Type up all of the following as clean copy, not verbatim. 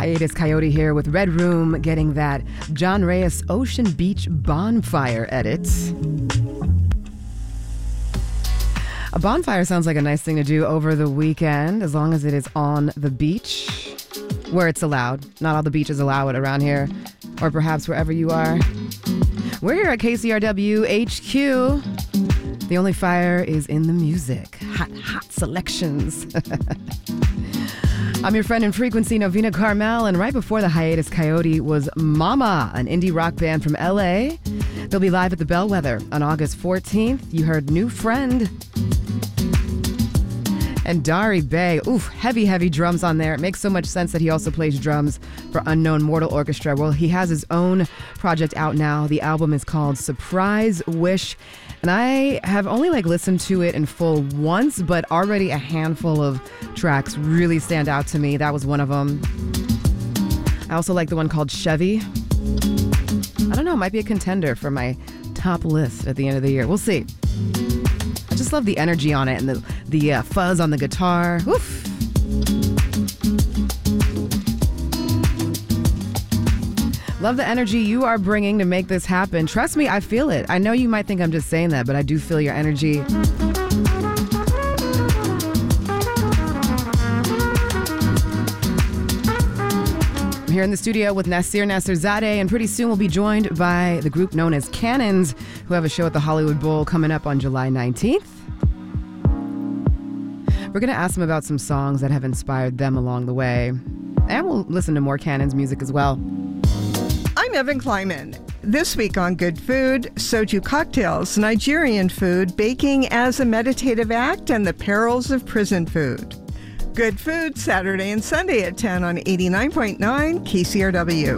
Hiatus Coyote here with Red Room getting that John Reyes Ocean Beach Bonfire edit. A bonfire sounds like a nice thing to do over the weekend, as long as it is on the beach, where it's allowed. Not all the beaches allow it around here, or perhaps wherever you are. We're here at KCRW HQ. The only fire is in the music. Hot selections. I'm your friend in frequency, Novena Carmel, and right before the Hiatus Coyote was Mama, an indie rock band from LA. They'll be live at the Bellwether on August 14th. You heard New Friend. And Dari Bey, heavy drums on there. It makes so much sense that he also plays drums for Unknown Mortal Orchestra. Well, he has his own project out now. The album is called Surprise Wish. And I have only listened to it in full once, but already a handful of tracks really stand out to me. That was one of them. I also like the one called Chevy. I don't know, it might be a contender for my top list at the end of the year. We'll see. I just love the energy on it and the fuzz on the guitar. Oof. Love the energy you are bringing to make this happen. Trust me, I feel it. I know you might think I'm just saying that, but I do feel your energy. I'm here in the studio with Nasir Nasserzadeh, and pretty soon we'll be joined by the group known as Cannons, who have a show at the Hollywood Bowl coming up on July 19th. We're going to ask them about some songs that have inspired them along the way. And we'll listen to more Cannons music as well. I'm Evan Kleiman. This week on Good Food, soju cocktails, Nigerian food, baking as a meditative act, and the perils of prison food. Good Food, Saturday and Sunday at 10 on 89.9 KCRW.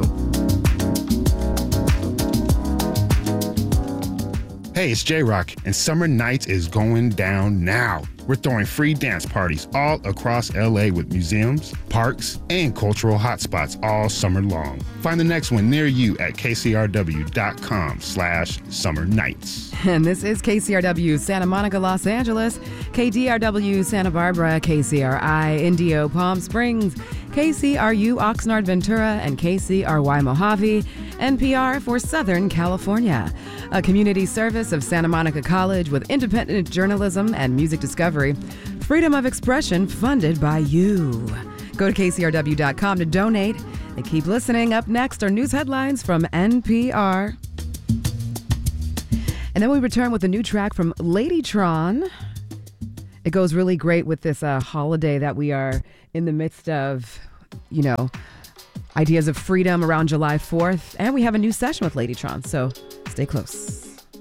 Hey, it's J-Rock, and Summer Nights is going down now. We're throwing free dance parties all across LA with museums, parks, and cultural hotspots all summer long. Find the next one near you at kcrw.com/summer nights. And this is KCRW Santa Monica, Los Angeles, KDRW Santa Barbara, KCRI Indio Palm Springs, KCRU Oxnard Ventura, and KCRY Mojave, NPR for Southern California. A community service of Santa Monica College with independent journalism and music discovery. Freedom of expression funded by you. Go to kcrw.com to donate and keep listening. Up next are news headlines from NPR. And then we return with a new track from Ladytron. It goes really great with this holiday that we are in the midst of, ideas of freedom around July 4th. And we have a new session with Ladytron, so stay close.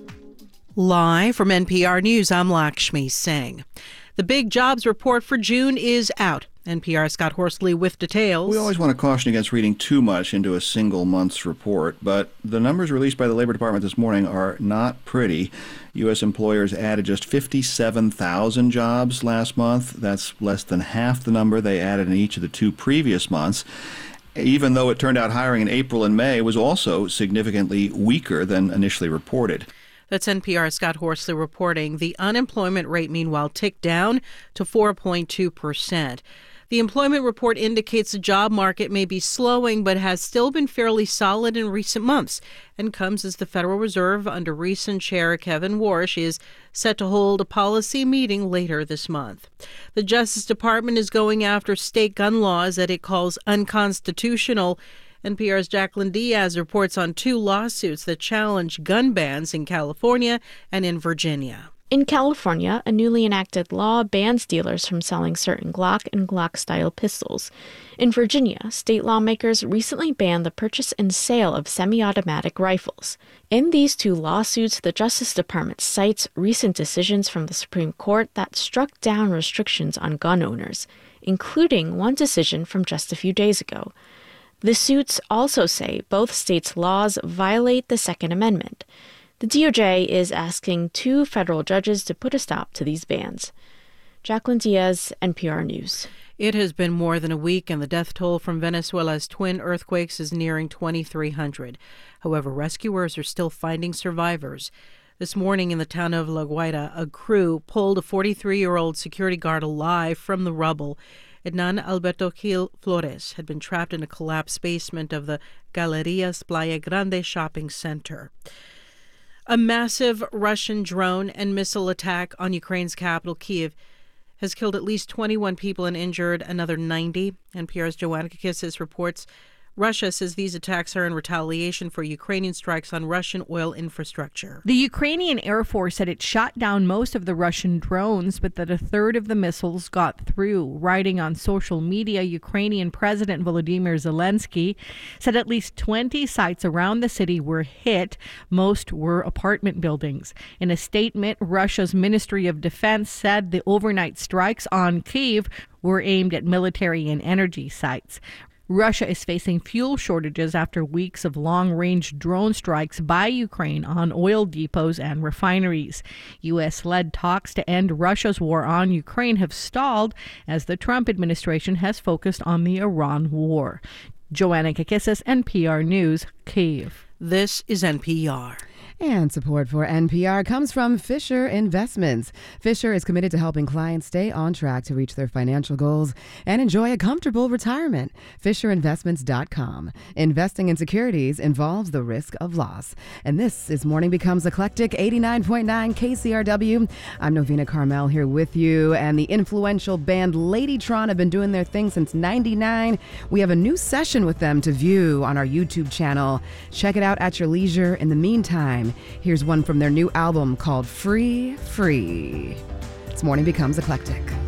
Live from NPR News, I'm Lakshmi Singh. The big jobs report for June is out. NPR's Scott Horsley with details. We always want to caution against reading too much into a single month's report, but the numbers released by the Labor Department this morning are not pretty. U.S. employers added just 57,000 jobs last month. That's less than half the number they added in each of the two previous months, even though it turned out hiring in April and May was also significantly weaker than initially reported. That's NPR's Scott Horsley reporting. The unemployment rate, meanwhile, ticked down to 4.2%. The employment report indicates the job market may be slowing, but has still been fairly solid in recent months, and comes as the Federal Reserve, under recent Chair Kevin Warsh, is set to hold a policy meeting later this month. The Justice Department is going after state gun laws that it calls unconstitutional. NPR's Jacqueline Diaz reports on two lawsuits that challenge gun bans in California and in Virginia. In California, a newly enacted law bans dealers from selling certain Glock and Glock-style pistols. In Virginia, state lawmakers recently banned the purchase and sale of semi-automatic rifles. In these two lawsuits, the Justice Department cites recent decisions from the Supreme Court that struck down restrictions on gun owners, including one decision from just a few days ago. The suits also say both states' laws violate the Second Amendment. The DOJ is asking two federal judges to put a stop to these bans. Jacqueline Diaz, NPR News. It has been more than a week, and the death toll from Venezuela's twin earthquakes is nearing 2,300. However, rescuers are still finding survivors. This morning in the town of La Guaira, a crew pulled a 43-year-old security guard alive from the rubble. Hernan Alberto Gil Flores had been trapped in a collapsed basement of the Galerías Playa Grande shopping center. A massive Russian drone and missile attack on Ukraine's capital, Kyiv, has killed at least 21 people and injured another 90. NPR's Joanna Kakissis reports Russia says these attacks are in retaliation for Ukrainian strikes on Russian oil infrastructure. The Ukrainian Air Force said it shot down most of the Russian drones, but that a third of the missiles got through. Writing on social media, Ukrainian President Volodymyr Zelensky said at least 20 sites around the city were hit. Most were apartment buildings. In a statement, Russia's Ministry of Defense said the overnight strikes on Kyiv were aimed at military and energy sites. Russia is facing fuel shortages after weeks of long-range drone strikes by Ukraine on oil depots and refineries. U.S.-led talks to end Russia's war on Ukraine have stalled as the Trump administration has focused on the Iran war. Joanna Kakissis, NPR News, Kyiv. This is NPR. And support for NPR comes from Fisher Investments. Fisher is committed to helping clients stay on track to reach their financial goals and enjoy a comfortable retirement. FisherInvestments.com. Investing in securities involves the risk of loss. And this is Morning Becomes Eclectic, 89.9 KCRW. I'm Novena Carmel here with you. And the influential band Ladytron have been doing their thing since '99. We have a new session with them to view on our YouTube channel. Check it out at your leisure. In the meantime, here's one from their new album called Free Free. This Morning Becomes Eclectic.